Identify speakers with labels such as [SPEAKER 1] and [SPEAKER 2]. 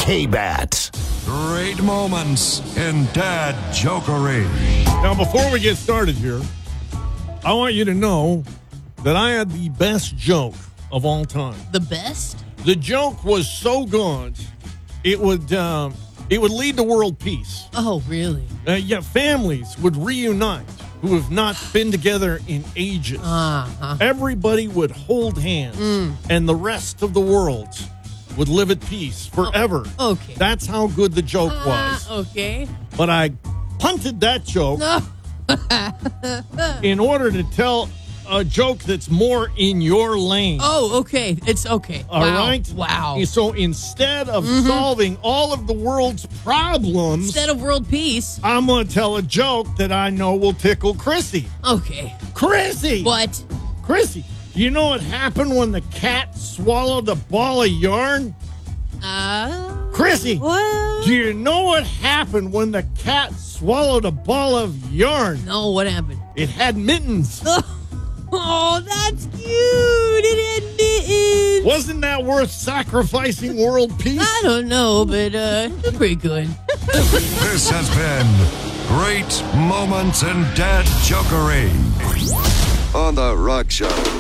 [SPEAKER 1] K-Bat.
[SPEAKER 2] Great moments in Dad Jokery.
[SPEAKER 3] Now, before we get started here, I want you to know that I had the best joke of all time.
[SPEAKER 4] The best?
[SPEAKER 3] The joke was so good, it would lead to world peace.
[SPEAKER 4] Oh, really?
[SPEAKER 3] Yeah, families would reunite who have not been together in ages. Everybody would hold hands, and the rest of the world would live at peace forever.
[SPEAKER 4] Okay.
[SPEAKER 3] That's how good the joke was.
[SPEAKER 4] Okay.
[SPEAKER 3] But I punted that joke in order to tell a joke that's more in your lane.
[SPEAKER 4] Oh, okay. It's okay.
[SPEAKER 3] All right?
[SPEAKER 4] Wow.
[SPEAKER 3] So instead of solving all of the world's problems,
[SPEAKER 4] Instead of world peace.
[SPEAKER 3] I'm going to tell a joke that I know will tickle Chrissy.
[SPEAKER 4] Okay.
[SPEAKER 3] Chrissy!
[SPEAKER 4] What?
[SPEAKER 3] Chrissy, do you know what happened when the cat swallowed a ball of yarn? Chrissy,
[SPEAKER 4] What?
[SPEAKER 3] do you know what happened when the cat swallowed a ball of yarn?
[SPEAKER 4] No, what happened?
[SPEAKER 3] It had mittens.
[SPEAKER 4] Oh, that's cute. It had mittens.
[SPEAKER 3] Wasn't that worth sacrificing world peace?
[SPEAKER 4] I don't know, but it's pretty good.
[SPEAKER 2] This has been Great Moments in Dad Jokery on The Rock Show.